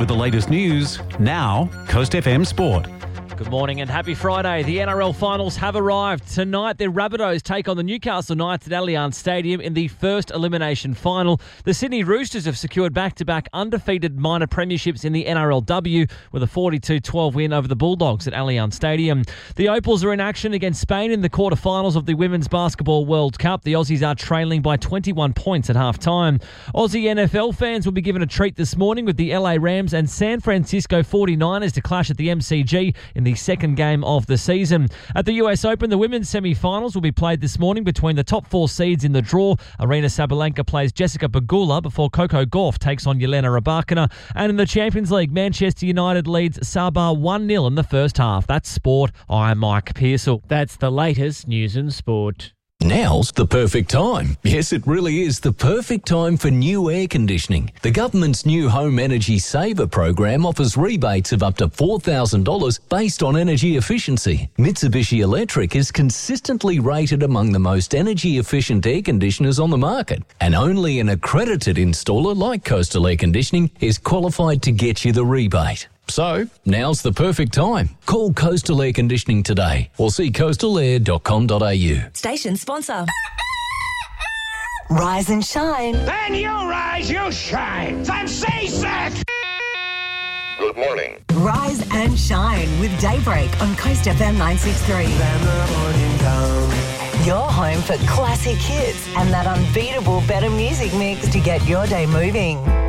With the latest news, now Coast FM Sport. Good morning and happy Friday. The NRL finals have arrived. Tonight, the Rabbitohs take on the Newcastle Knights at Allianz Stadium in the first elimination final. The Sydney Roosters have secured back-to-back undefeated minor premierships in the NRLW with a 42-12 win over the Bulldogs at Allianz Stadium. The Opals are in action against Spain in the quarterfinals of the Women's Basketball World Cup. The Aussies are trailing by 21 points at half-time. Aussie NFL fans will be given a treat this morning with the LA Rams and San Francisco 49ers to clash at the MCG in the second game of the season. At the US Open, the women's semi-finals will be played this morning between the top four seeds in the draw. Aryna Sabalenka plays Jessica Pegula before Coco Gauff takes on Yelena Rybakina. And in the Champions League, Manchester United leads Sabah 1-0 in the first half. That's sport. I'm Mike Pearsall. That's the latest news in sport. Now's the perfect time. Yes, it really is the perfect time for new air conditioning. The government's new Home Energy Saver program offers rebates of up to $4,000 based on energy efficiency. Mitsubishi Electric is consistently rated among the most energy efficient air conditioners on the market, and only an accredited installer like Coastal Air Conditioning is qualified to get you the rebate. So, now's the perfect time. Call Coastal Air Conditioning today or see coastalair.com.au. Station sponsor. Rise and shine. Then you rise, you shine. For CSAC! Good morning. Rise and shine with Daybreak on Coast FM 963. Your home for classic hits and that unbeatable better music mix to get your day moving.